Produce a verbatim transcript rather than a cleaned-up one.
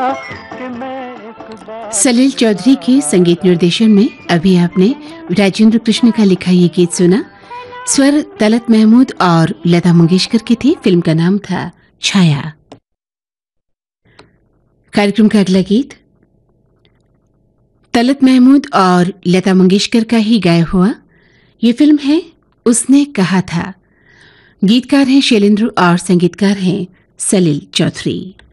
सलील चौधरी के संगीत निर्देशन में अभी आपने राजेंद्र कृष्ण का लिखा ये गीत सुना। स्वर तलत महमूद और लता मंगेशकर की थी। फिल्म का नाम था छाया। कार्यक्रम का अगला गीत तलत महमूद और लता मंगेशकर का ही गाया हुआ। ये फिल्म है उसने कहा था। गीतकार हैं शैलेंद्र और संगीतकार हैं सलील चौधरी।